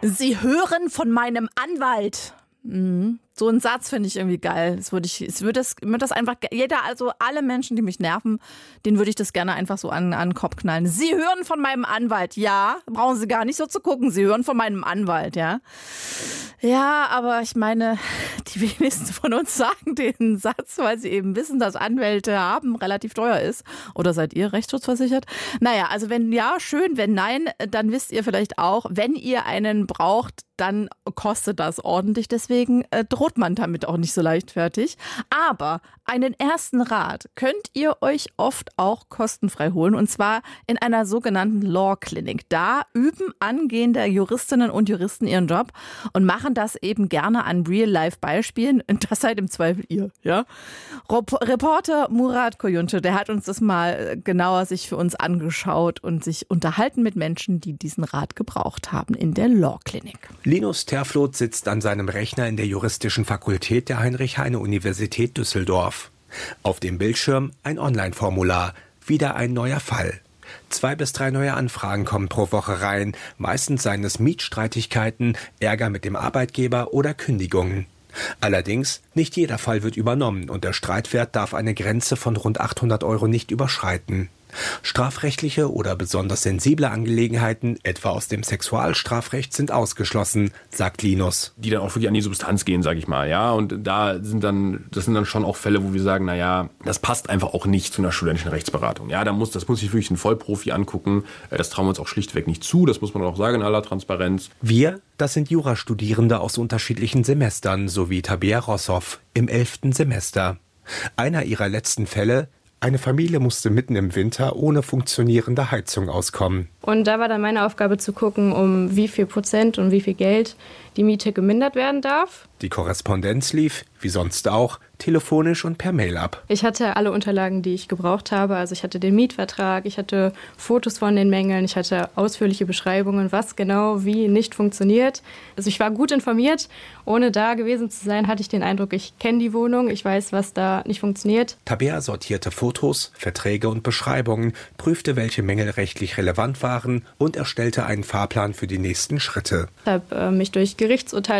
Sie hören von meinem Anwalt. So ein Satz finde ich irgendwie geil. Alle Menschen, die mich nerven, denen würde ich das gerne einfach so an den Kopf knallen. Sie hören von meinem Anwalt. Ja, brauchen Sie gar nicht so zu gucken. Sie hören von meinem Anwalt, ja. Ja, aber ich meine, die wenigsten von uns sagen den Satz, weil sie eben wissen, dass Anwälte haben relativ teuer ist. Oder seid ihr rechtsschutzversichert? Naja, also wenn ja, schön. Wenn nein, dann wisst ihr vielleicht auch, wenn ihr einen braucht, dann kostet das ordentlich. Deswegen droht man damit auch nicht so leichtfertig. Aber einen ersten Rat könnt ihr euch oft auch kostenfrei holen. Und zwar in einer sogenannten Law Clinic. Da üben angehende Juristinnen und Juristen ihren Job und machen das eben gerne an Real-Life-Beispielen. Und das seid im Zweifel ihr. Ja? Reporter Murat Koyuncu, der hat uns das mal genauer sich für uns angeschaut und sich unterhalten mit Menschen, die diesen Rat gebraucht haben in der Law Clinic. Linus Terfloth sitzt an seinem Rechner in der juristischen Fakultät der Heinrich-Heine-Universität Düsseldorf. Auf dem Bildschirm ein Online-Formular, wieder ein neuer Fall. 2 bis 3 neue Anfragen kommen pro Woche rein. Meistens seien es Mietstreitigkeiten, Ärger mit dem Arbeitgeber oder Kündigungen. Allerdings, nicht jeder Fall wird übernommen und der Streitwert darf eine Grenze von rund 800 € nicht überschreiten. Strafrechtliche oder besonders sensible Angelegenheiten, etwa aus dem Sexualstrafrecht, sind ausgeschlossen, sagt Linus. Die dann auch wirklich an die Substanz gehen, sage ich mal, ja. Und das sind dann schon auch Fälle, wo wir sagen, naja, das passt einfach auch nicht zu einer studentischen Rechtsberatung. Ja, das muss sich wirklich ein Vollprofi angucken. Das trauen wir uns auch schlichtweg nicht zu, das muss man auch sagen in aller Transparenz. Wir, das sind Jurastudierende aus unterschiedlichen Semestern, sowie Tabea Rossoff im 11. Semester. Einer ihrer letzten Fälle: eine Familie musste mitten im Winter ohne funktionierende Heizung auskommen. Und da war dann meine Aufgabe zu gucken, um wie viel Prozent und wie viel Geld die Miete gemindert werden darf. Die Korrespondenz lief, wie sonst auch, telefonisch und per Mail ab. Ich hatte alle Unterlagen, die ich gebraucht habe. Also ich hatte den Mietvertrag, ich hatte Fotos von den Mängeln, ich hatte ausführliche Beschreibungen, was genau wie nicht funktioniert. Also ich war gut informiert. Ohne da gewesen zu sein, hatte ich den Eindruck, ich kenne die Wohnung, ich weiß, was da nicht funktioniert. Tabea sortierte Fotos, Verträge und Beschreibungen, prüfte, welche Mängel rechtlich relevant waren und erstellte einen Fahrplan für die nächsten Schritte. Ich habe mich durch Gerichtsurteile